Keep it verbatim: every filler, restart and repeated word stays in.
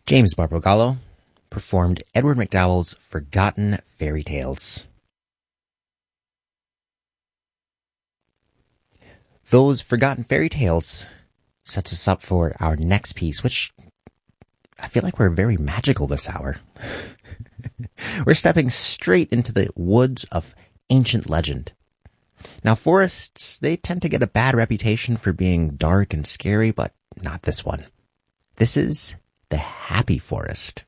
James Barbagallo performed Edward McDowell's Forgotten Fairy Tales. Those Forgotten Fairy Tales sets us up for our next piece, which I feel like we're very magical this hour. We're stepping straight into the woods of ancient legend. Now, forests, they tend to get a bad reputation for being dark and scary, but not this one. This is the Happy Forest.